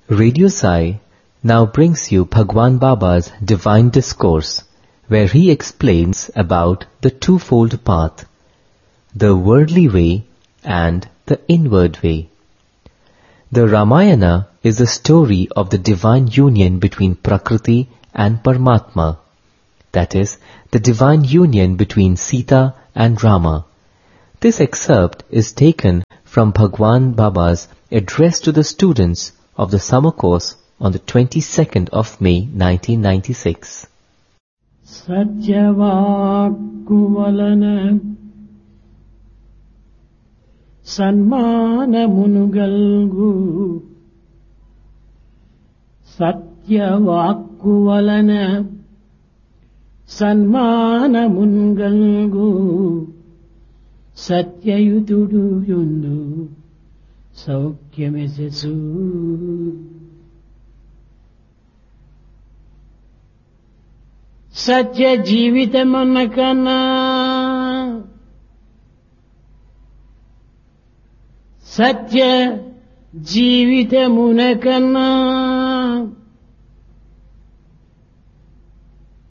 Radio Sai now brings you Bhagwan Baba's Divine Discourse, where he explains about the twofold path, the worldly way and the inward way. The Ramayana is the story of the divine union between Prakriti and Paramatma, that is, the divine union between Sita and Rama. This excerpt is taken from Bhagwan Baba's address to the students of the summer course on the 22nd of May 1996. Satyavakkuvalana Sanmanamunugalgu Satyavakkuvalana Sanmanamunugalgu Satyayutudu yundu Saukhyamesesu. Satya జీవితమునకన్నా Satya జీవితమునకన్నా